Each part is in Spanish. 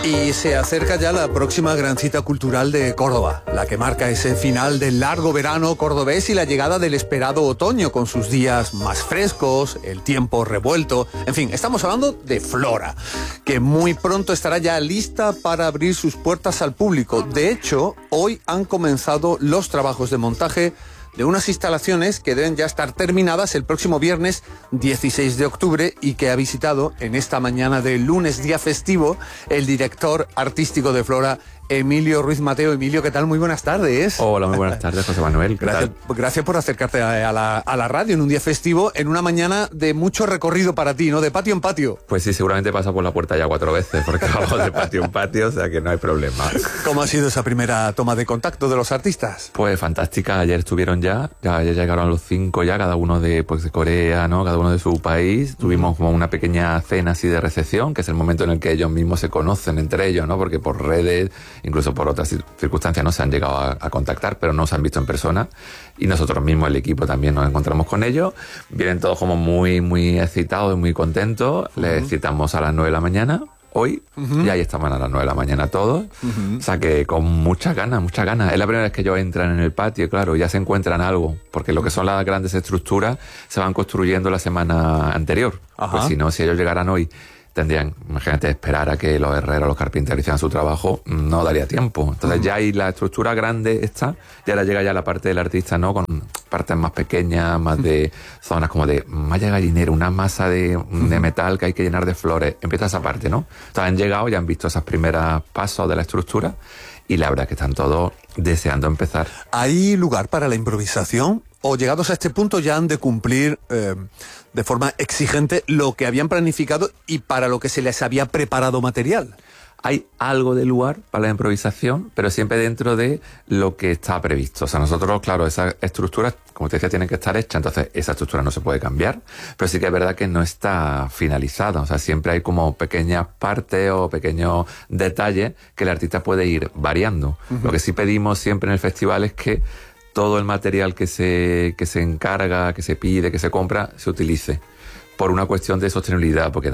Y se acerca ya la próxima gran cita cultural de Córdoba, la que marca ese final del largo verano cordobés y la llegada del esperado otoño con sus días más frescos, el tiempo revuelto. En fin, estamos hablando de Flora, que muy pronto estará ya lista para abrir sus puertas al público. De hecho, hoy han comenzado los trabajos de montaje de unas instalaciones que deben ya estar terminadas el próximo viernes 16 de octubre y que ha visitado en esta mañana de lunes, día festivo, el director artístico de Flora, Emilio Ruiz Mateo. Emilio, ¿qué tal? Muy buenas tardes. Hola, muy buenas tardes, José Manuel. Gracias por acercarte a la radio en un día festivo, en una mañana de mucho recorrido para ti, ¿no? De patio en patio. Pues sí, seguramente pasa por la puerta ya 4 veces, porque vamos de patio en patio, o sea que no hay problema. ¿Cómo ha sido esa primera toma de contacto de los artistas? Pues fantástica, ayer estuvieron ya llegaron los 5 ya, cada uno de Corea, ¿no? Cada uno de su país. Tuvimos como una pequeña cena así de recepción, que es el momento en el que ellos mismos se conocen entre ellos, ¿no? Porque por redes, incluso por otras circunstancias, no se han llegado a contactar, pero no se han visto en persona. Y nosotros mismos, el equipo, también nos encontramos con ellos. Vienen todos como muy, muy excitados y muy contentos. Les citamos a las 9 de la mañana. Hoy, y ahí estaban a las 9 de la mañana todos. O sea que con muchas ganas, muchas ganas. Es la primera vez que ellos entran en el patio, claro, ya se encuentran algo, porque lo que son las grandes estructuras se van construyendo la semana anterior. Pues si no, si ellos llegaran hoy, tendrían, imagínate, esperar a que los herreros, los carpinteros hicieran su trabajo, no daría tiempo. Entonces ya ahí la estructura grande está, y ahora llega ya la parte del artista, ¿no? Con partes más pequeñas, más de zonas como de malla gallinera, una masa de metal que hay que llenar de flores. Empieza esa parte, ¿no? Entonces han llegado y han visto esos primeros pasos de la estructura, y la verdad es que están todos deseando empezar. ¿Hay lugar para la improvisación? ¿O llegados a este punto ya han de cumplir de forma exigente lo que habían planificado y para lo que se les había preparado material? Hay algo de lugar para la improvisación, pero siempre dentro de lo que está previsto. O sea, nosotros, claro, esas estructuras, como te decía, tienen que estar hechas, entonces esa estructura no se puede cambiar, pero sí que es verdad que no está finalizada. O sea, siempre hay como pequeñas partes o pequeños detalles que el artista puede ir variando. Lo que sí pedimos siempre en el festival es que todo el material que se encarga, que se pide, que se compra, se utilice, por una cuestión de sostenibilidad, porque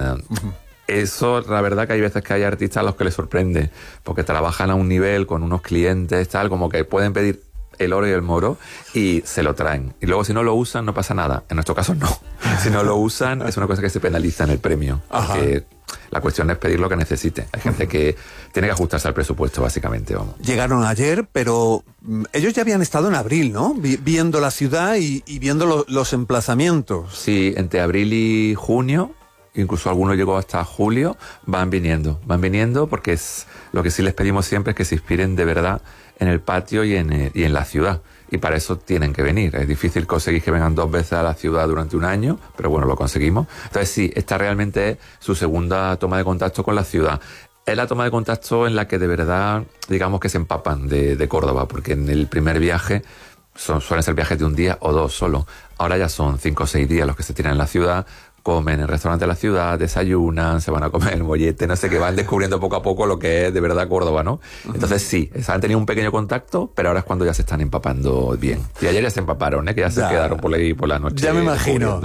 eso, la verdad que hay veces que hay artistas a los que les sorprende, porque trabajan a un nivel con unos clientes, tal, como que pueden pedir el oro y el moro y se lo traen. Y luego si no lo usan no pasa nada. En nuestro caso no. Si no lo usan es una cosa que se penaliza en el premio. Porque la cuestión es pedir lo que necesite. Hay gente que tiene que ajustarse al presupuesto, básicamente. Vamos. Llegaron ayer, pero ellos ya habían estado en abril, ¿no? Viendo la ciudad y viendo los emplazamientos. Sí, entre abril y junio, incluso algunos llegó hasta julio, van viniendo porque es lo que sí les pedimos siempre es que se inspiren de verdad en el patio y en la ciudad. Y para eso tienen que venir. Es difícil conseguir que vengan 2 veces a la ciudad durante un año, pero bueno, lo conseguimos. Entonces sí, esta realmente es su segunda toma de contacto con la ciudad. Es la toma de contacto en la que de verdad, digamos que se empapan de Córdoba, porque en el primer viaje suelen ser viajes de 1 día o 2 solo. Ahora ya son 5 o 6 días los que se tiran en la ciudad, comen en el restaurante de la ciudad, desayunan, se van a comer el mollete, no sé qué, van descubriendo poco a poco lo que es de verdad Córdoba, ¿no? Entonces sí, han tenido un pequeño contacto, pero ahora es cuando ya se están empapando bien. Y ayer ya se empaparon, que ya se quedaron por ahí por la noche. Ya me imagino.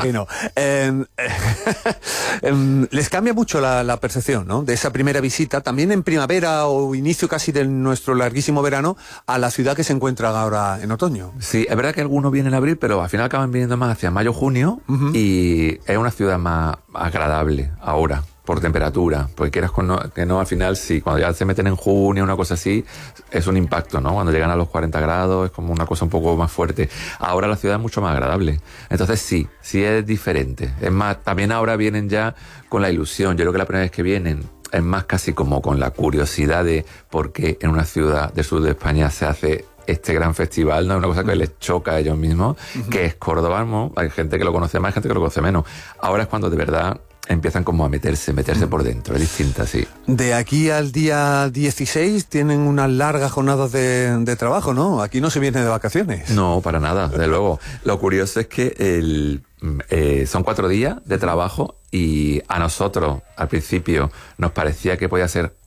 Les cambia mucho la percepción, ¿no? De esa primera visita, también en primavera o inicio casi de nuestro larguísimo verano, a la ciudad que se encuentra ahora en otoño. Sí, es verdad que algunos vienen en abril, pero al final acaban viniendo más hacia mayo, junio, y es una ciudad más agradable ahora, por temperatura, porque quieras que no, al final sí, cuando ya se meten en junio, una cosa así, es un impacto, ¿no? Cuando llegan a los 40 grados es como una cosa un poco más fuerte. Ahora la ciudad es mucho más agradable. Entonces sí es diferente. Es más, también ahora vienen ya con la ilusión. Yo creo que la primera vez que vienen es más casi como con la curiosidad de por qué en una ciudad del sur de España se hace este gran festival, ¿no? Es una cosa que les choca a ellos mismos, que es Córdoba, ¿no? Hay gente que lo conoce más, hay gente que lo conoce menos. Ahora es cuando de verdad empiezan como a meterse por dentro, es distinta, sí. De aquí al día 16 tienen unas largas jornadas de trabajo, ¿no? Aquí no se viene de vacaciones. No, para nada, desde luego. Lo curioso es que son 4 días de trabajo y a nosotros al principio nos parecía que podía ser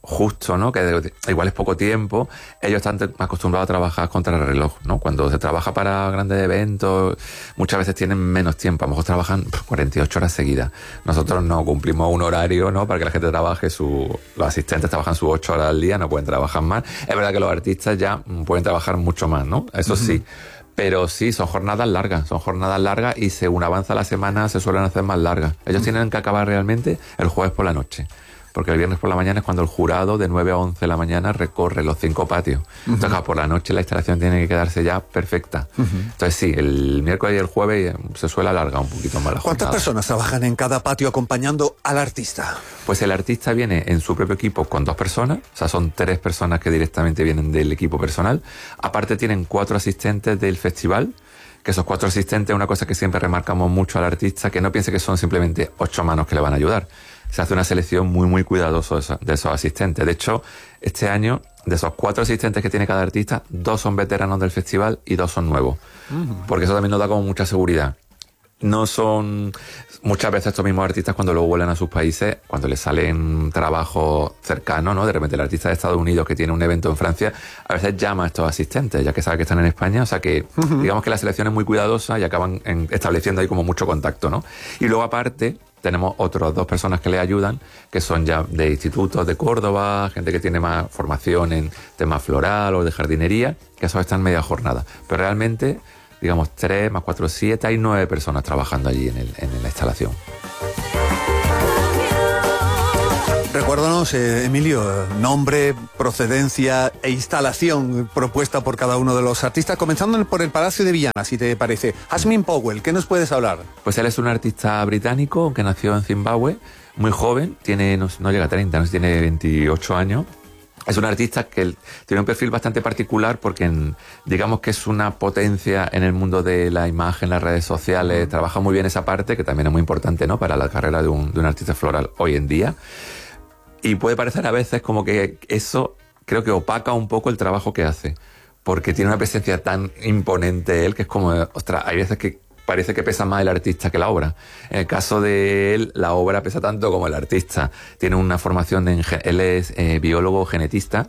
justo, ¿no? Que igual es poco tiempo, ellos están acostumbrados a trabajar contra el reloj, ¿no? Cuando se trabaja para grandes eventos, muchas veces tienen menos tiempo, a lo mejor trabajan 48 horas seguidas. Nosotros no cumplimos un horario, ¿no? Para que la gente trabaje los asistentes trabajan sus 8 horas al día, no pueden trabajar más. Es verdad que los artistas ya pueden trabajar mucho más, ¿no? Eso sí. Pero sí, son jornadas largas y según avanza la semana se suelen hacer más largas. Ellos tienen que acabar realmente el jueves por la noche, porque el viernes por la mañana es cuando el jurado de 9 a 11 de la mañana recorre los 5 patios. Entonces, por la noche la instalación tiene que quedarse ya perfecta. Entonces sí, el miércoles y el jueves se suele alargar un poquito más la jornada. ¿Cuántas personas trabajan en cada patio acompañando al artista? Pues el artista viene en su propio equipo con 2 personas, o sea, son 3 personas que directamente vienen del equipo personal. Aparte tienen 4 asistentes del festival, que esos 4 asistentes, una cosa que siempre remarcamos mucho al artista, que no piense que son simplemente 8 manos que le van a ayudar. Se hace una selección muy, muy cuidadosa de esos asistentes. De hecho, este año, de esos 4 asistentes que tiene cada artista, 2 son veteranos del festival y 2 son nuevos. Porque eso también nos da como mucha seguridad. No son... Muchas veces estos mismos artistas, cuando luego vuelven a sus países, cuando les salen trabajo cercano, ¿no? De repente el artista de Estados Unidos que tiene un evento en Francia, a veces llama a estos asistentes, ya que sabe que están en España. O sea que, digamos que la selección es muy cuidadosa y acaban estableciendo ahí como mucho contacto, ¿no? Y luego aparte tenemos otras 2 personas que le ayudan, que son ya de institutos de Córdoba, gente que tiene más formación en temas floral o de jardinería, que esos están media jornada. Pero realmente, digamos, 3 más 4, 7, hay 9 personas trabajando allí en la instalación. Recuérdanos, Emilio, nombre, procedencia e instalación propuesta por cada uno de los artistas, comenzando por el Palacio de Viana, si te parece. Jasmine Powell, ¿qué nos puedes hablar? Pues él es un artista británico que nació en Zimbabue, muy joven, no llega a 30, no tiene 28 años. Es un artista que tiene un perfil bastante particular porque digamos que es una potencia en el mundo de la imagen, las redes sociales, trabaja muy bien esa parte, que también es muy importante, ¿no? Para la carrera de un artista floral hoy en día. Y puede parecer a veces como que eso creo que opaca un poco el trabajo que hace, porque tiene una presencia tan imponente él que es como, ostras, hay veces que parece que pesa más el artista que la obra. En el caso de él, la obra pesa tanto como el artista. Tiene una formación él es biólogo genetista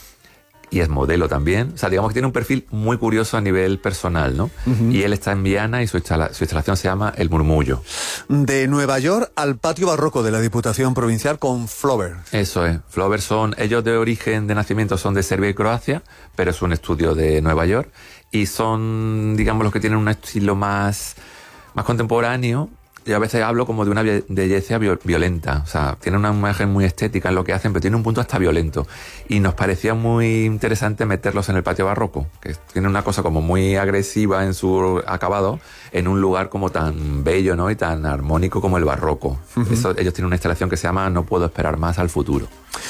y es modelo también. O sea, digamos que tiene un perfil muy curioso a nivel personal, ¿no? Y él está en Viana y su instalación se llama El Murmullo. De Nueva York al patio barroco de la Diputación Provincial con Flower. Eso es. Flower ellos de origen, de nacimiento son de Serbia y Croacia, pero es un estudio de Nueva York. Y son, digamos, los que tienen un estilo más contemporáneo. Yo a veces hablo como de una belleza violenta. O sea, tienen una imagen muy estética en lo que hacen, pero tiene un punto hasta violento. Y nos parecía muy interesante meterlos en el patio barroco, que tiene una cosa como muy agresiva en su acabado, en un lugar como tan bello, ¿no? Y tan armónico como el barroco. Ellos tienen una instalación que se llama No puedo esperar más al futuro.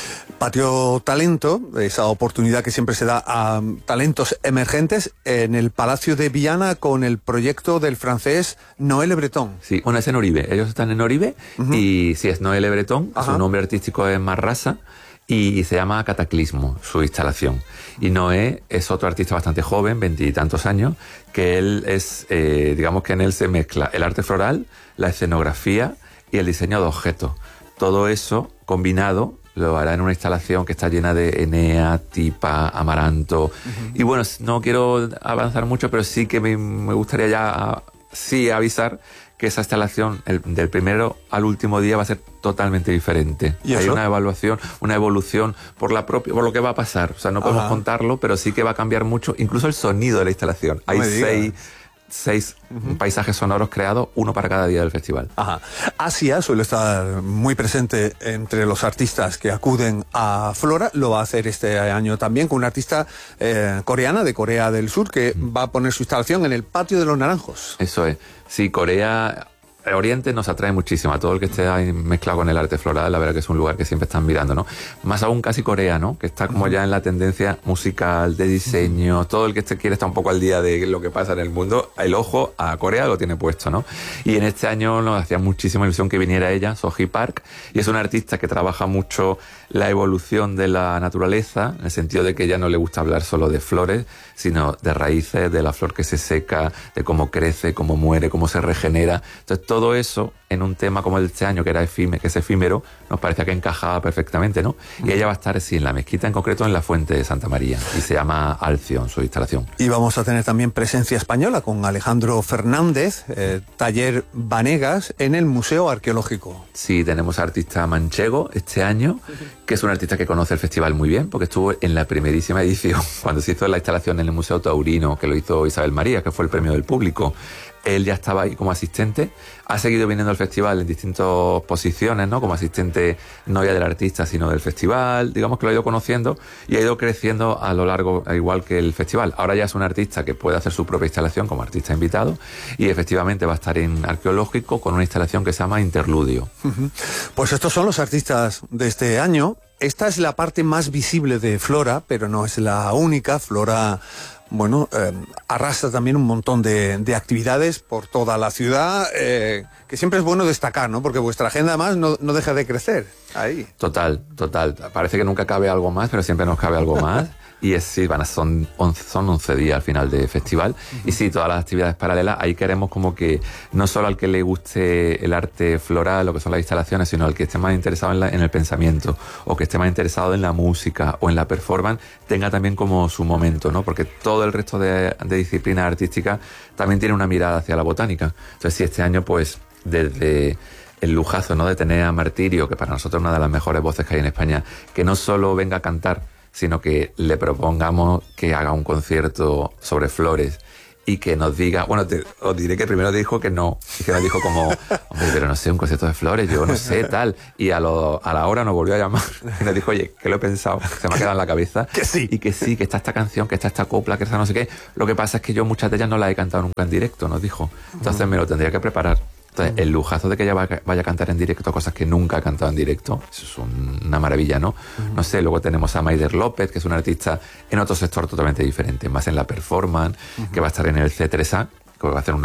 Patio Talento, esa oportunidad que siempre se da a talentos emergentes en el Palacio de Viana con el proyecto del francés Noël Le Breton. Sí, bueno, es en Oribe. Ellos están en Oribe y sí, es Noël Le Breton. Su nombre artístico es Marrasa y se llama Cataclismo, su instalación. Y Noé es otro artista bastante joven, 20 y tantos años, que él es, digamos que en él se mezcla el arte floral, la escenografía y el diseño de objetos. Todo eso combinado lo hará en una instalación que está llena de enea, tipa, amaranto. Y bueno, no quiero avanzar mucho, pero sí que me gustaría ya avisar que esa instalación, del primero al último día, va a ser totalmente diferente. ¿Y eso? Hay una evolución por lo que va a pasar. O sea, no podemos contarlo, pero sí que va a cambiar mucho, incluso el sonido de la instalación. Hay 6 paisajes sonoros creados, uno para cada día del festival. Asia suele estar muy presente entre los artistas que acuden a Flora. Lo va a hacer este año también con una artista coreana de Corea del Sur que va a poner su instalación en el Patio de los Naranjos. Eso es. Sí, Corea... Oriente nos atrae muchísimo a todo el que esté ahí mezclado con el arte floral. La verdad que es un lugar que siempre están mirando, ¿no? Más aún casi Corea, ¿no? Que está como ya en la tendencia musical, de diseño. Todo el que quiere estar un poco al día de lo que pasa en el mundo, el ojo a Corea lo tiene puesto, ¿no? Y en este año nos hacía muchísima ilusión que viniera ella, Sohee Park, y es una artista que trabaja mucho la evolución de la naturaleza, en el sentido de que ella no le gusta hablar solo de flores, sino de raíces, de la flor que se seca, de cómo crece, cómo muere, cómo se regenera. Entonces, todo eso en un tema como el de este año, que es efímero, nos parecía que encajaba perfectamente, ¿no? Y ella va a estar, sí, en la mezquita, en concreto en la Fuente de Santa María, y se llama Alción, su instalación. Y vamos a tener también presencia española con Alejandro Fernández, taller Vanegas, en el Museo Arqueológico. Sí, tenemos a artista manchego este año, que es un artista que conoce el festival muy bien, porque estuvo en la primerísima edición, cuando se hizo la instalación en el Museo Taurino, que lo hizo Isabel María, que fue el premio del público. Él ya estaba ahí como asistente, ha seguido viniendo al festival en distintas posiciones, ¿no? Como asistente no ya del artista, sino del festival, digamos que lo ha ido conociendo y ha ido creciendo a lo largo, igual que el festival. Ahora ya es un artista que puede hacer su propia instalación como artista invitado y efectivamente va a estar en Arqueológico con una instalación que se llama Interludio. Pues estos son los artistas de este año. Esta es la parte más visible de Flora, pero no es la única. Flora, bueno, arrastra también un montón de actividades por toda la ciudad, que siempre es bueno destacar, ¿no? Porque vuestra agenda además no deja de crecer ahí. Total. Parece que nunca cabe algo más, pero siempre nos cabe algo más. Y son 11 días al final de festival. Y sí, todas las actividades paralelas, ahí queremos como que no solo al que le guste el arte floral, lo que son las instalaciones, sino al que esté más interesado en el pensamiento, o que esté más interesado en la música o en la performance, tenga también como su momento, ¿no? Porque todo el resto de disciplinas artísticas también tiene una mirada hacia la botánica. Entonces sí, este año pues desde el lujazo, ¿no?, de tener a Martirio, que para nosotros es una de las mejores voces que hay en España, que no solo venga a cantar, sino que le propongamos que haga un concierto sobre flores y que nos diga, bueno, os diré que primero dijo que no, y que nos dijo como, hombre, pero no sé, un concierto de flores, yo no sé, tal, y a la hora nos volvió a llamar y nos dijo, oye, que lo he pensado, se me ha quedado en la cabeza, que sí, y que sí, que está esta canción, que está esta copla, que está no sé qué, lo que pasa es que yo muchas de ellas no las he cantado nunca en directo, nos dijo, entonces me lo tendría que preparar. Entonces, el lujazo de que ella vaya a cantar en directo cosas que nunca ha cantado en directo, eso es una maravilla, ¿no? No sé, luego tenemos a Maider López, que es una artista en otro sector totalmente diferente, más en la performance, que va a estar en el C3A, que va a hacer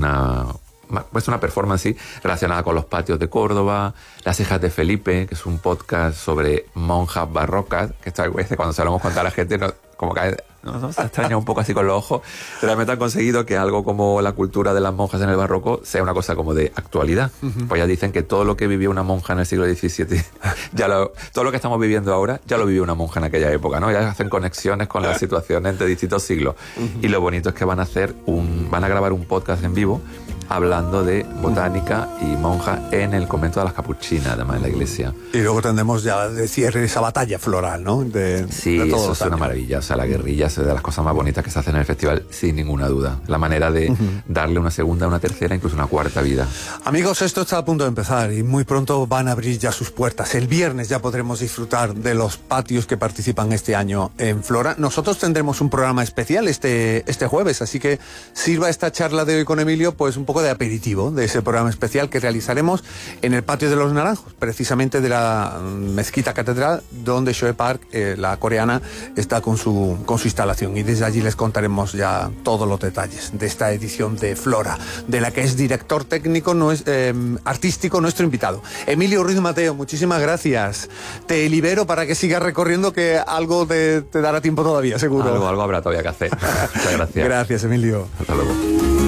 una performance, sí, relacionada con los patios de Córdoba, Las hijas de Felipe, que es un podcast sobre monjas barrocas, que esta vez cuando se lo hemos contado a la gente, como que se extraña un poco así con los ojos. Realmente han conseguido que algo como la cultura de las monjas en el barroco sea una cosa como de actualidad. Pues ya dicen que todo lo que vivió una monja en el siglo XVII, todo lo que estamos viviendo ahora, ya lo vivió una monja en aquella época, ¿no? Ya hacen conexiones con las situaciones de distintos siglos. Y lo bonito es que van a grabar un podcast en vivo hablando de botánica y monja en el convento de las Capuchinas, además en la iglesia. Y luego tendremos ya de cierre esa batalla floral, ¿no? Sí, eso es una maravilla. O sea, la guerrilla es de las cosas más bonitas que se hacen en el festival, sin ninguna duda. La manera de darle una segunda, una tercera, incluso una cuarta vida. Amigos, esto está a punto de empezar y muy pronto van a abrir ya sus puertas. El viernes ya podremos disfrutar de los patios que participan este año en Flora. Nosotros tendremos un programa especial este jueves, así que sirva esta charla de hoy con Emilio pues un poco de aperitivo de ese programa especial que realizaremos en el Patio de los Naranjos, precisamente de la Mezquita Catedral, donde Shoe Park, la coreana, está con su instalación, y desde allí les contaremos ya todos los detalles de esta edición de Flora, de la que es director técnico artístico nuestro invitado, Emilio Ruiz Mateo. Muchísimas gracias. Te libero para que sigas recorriendo, que algo te dará tiempo todavía, seguro. Algo habrá todavía que hacer. Muchas gracias. Gracias, Emilio. Hasta luego.